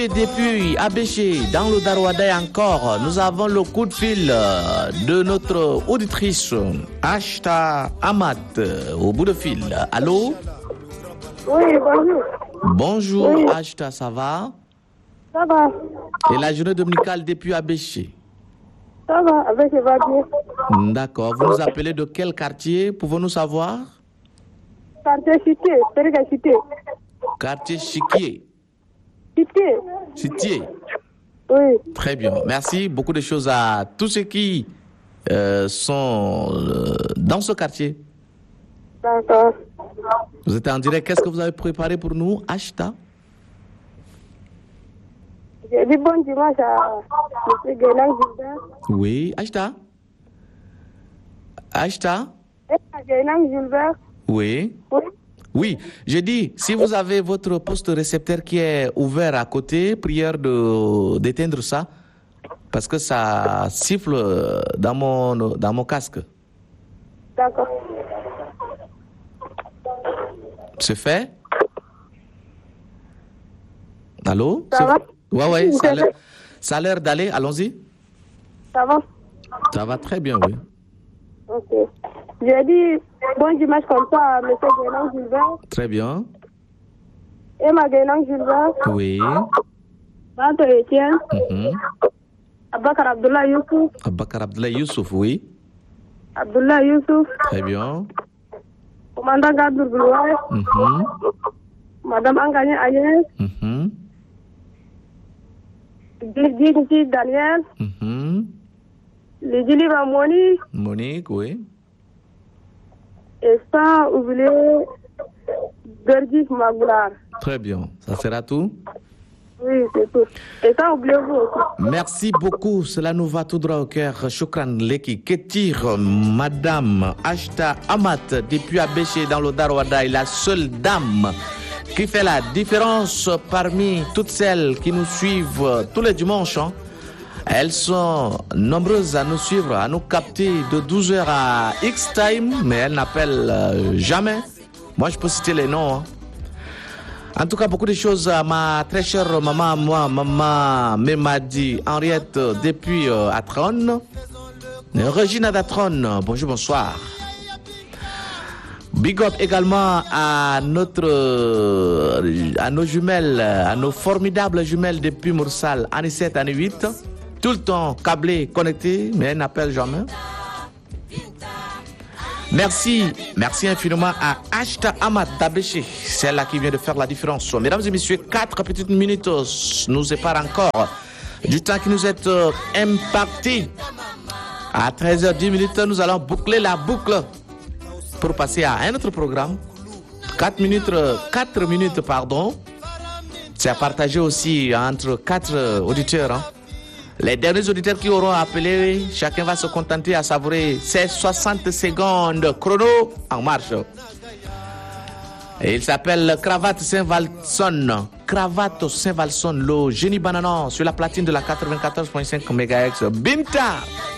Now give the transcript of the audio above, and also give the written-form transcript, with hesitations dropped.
Depuis Abéché, dans le Darouadaï encore, nous avons le coup de fil de notre auditrice Ashta Amat au bout de fil. Allô? Oui, bonjour. Bonjour Oui. Ashta, ça va? Ça va? Et la journée dominicale depuis Abéché? Ça va, avec les vagues. D'accord. Vous nous appelez de quel quartier? Pouvons-nous savoir? Quartier Cité, Pérega Cité. Quartier Chiquier. Cité. Citier. Oui. Très bien. Merci. Beaucoup de choses à tous ceux qui sont dans ce quartier. D'accord. Vous êtes en direct. Qu'est-ce que vous avez préparé pour nous, Ashta? J'ai dit bon dimanche à M. Guélan Gilbert. Oui, Ashta? Ashta? Et à Guélan Gilbert. Oui. Oui. Oui, j'ai dit, si vous avez votre poste récepteur qui est ouvert à côté, prière d'éteindre ça, parce que ça siffle dans mon casque. D'accord. C'est fait? Allô? Ça va? Ouais, ça a l'air d'aller, allons-y. Ça va? Ça va très bien, oui. Ok. J'ai dit bon dimanche comme ça à M. Guélan Gilbert. Très bien. Et ma Guélan Gilbert. Oui. Tante Etienne. Mhm. Abakar Abdullah Youssouf. Abakar Abdoulaye Youssouf, oui. Abdullah Youssouf. Très bien. Commandant Gadour Goulois. Mhm. Madame Angani Agnès. Mhm. Didi Daniel. Mhm. Lidili Ramoni. Monique, oui. Et sans oublier Bergis Magoular. Très bien. Ça sera tout? Oui, c'est tout. Et sans oublier vous aussi. Merci beaucoup, cela nous va tout droit au cœur. Choukran Leki, Ketir, Madame Ashta Amat, depuis Abéché dans le Darouadaï, la seule dame qui fait la différence parmi toutes celles qui nous suivent tous les dimanches. Hein. Elles sont nombreuses à nous suivre, à nous capter de 12h à X-Time, mais elles n'appellent jamais. Moi, je peux citer les noms. Hein. En tout cas, beaucoup de choses à ma très chère maman, maman Memadi Henriette depuis Atron. Regina d'Atron, bonjour, bonsoir. Big up également à nos jumelles, à nos formidables jumelles depuis Moursal, année 7, année 8. Tout le temps câblé, connecté, mais elles n'appellent jamais. Merci infiniment à Ashta Amat d'Abéché, celle-là qui vient de faire la différence. Mesdames et messieurs, 4 petites minutes nous séparent encore du temps qui nous est imparti. À 13h10, nous allons boucler la boucle pour passer à un autre programme. 4 minutes, c'est à partager aussi entre 4 auditeurs. Hein. Les derniers auditeurs qui auront appelé, chacun va se contenter à savourer ces 60 secondes chrono en marche. Et il s'appelle Cravate Saint-Valson. Cravate Saint-Valson, le génie bananan sur la platine de la 94.5 MHz. Binta!